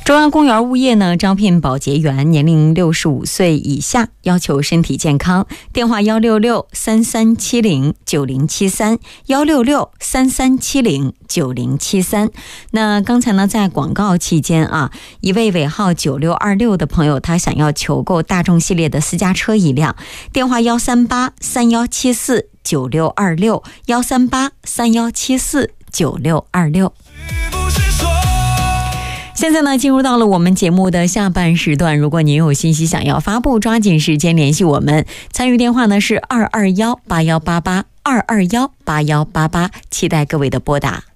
中央公园物业呢招聘保洁员，年龄65岁以下，要求身体健康。电话166-3370-9073，166-3370-9073。那刚才呢在广告期间啊，一位尾号9626的朋友，他想要求购大众系列的私家车一辆，电话138-3174-9626，138-3174-9626。现在呢，进入到了我们节目的下半时段。如果您有信息想要发布，抓紧时间联系我们。参与电话呢是2218188，2218188，期待各位的拨打。